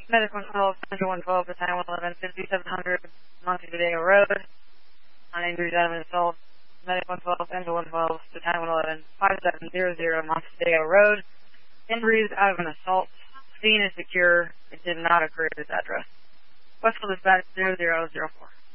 Medic 112, Central 112, Battalion 111, 5700 Montevideo Road. On injuries out of an assault. Medic 112, Central 112, Battalion 111, 5700 Montevideo Road. Injuries out of an assault. Scene is secure. It did not occur at this address. Westfield Dispatch 0004.